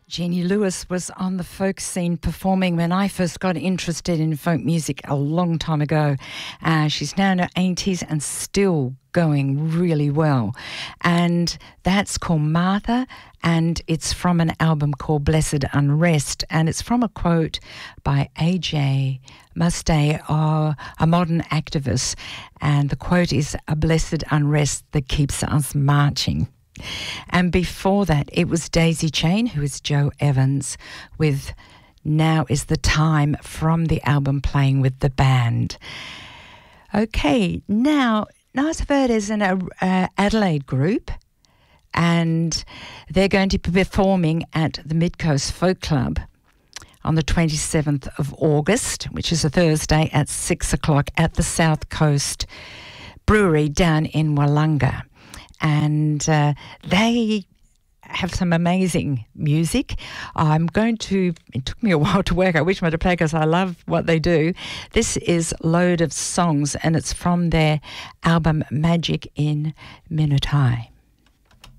Jeannie Lewis was on the folk scene performing when I first got interested in folk music a long time ago. She's now in her 80s and still going really well. And that's called Martha, and it's from an album called Blessed Unrest. And it's from a quote by A.J. Muste, a modern activist. And the quote is, "A blessed unrest that keeps us marching." And before that, it was Daisy Chain, who is Joe Evans, with Now Is the Time from the album Playing with the Band. Okay, now, Nasa Verde is an Adelaide group, and they're going to be performing at the Midcoast Folk Club on the 27th of August, which is a Thursday at 6 o'clock at the South Coast Brewery down in Wollonga. And they have some amazing music. It took me a while to work out which one to play because I love what they do. This is Load of Songs, and it's from their album Magic in Minutai.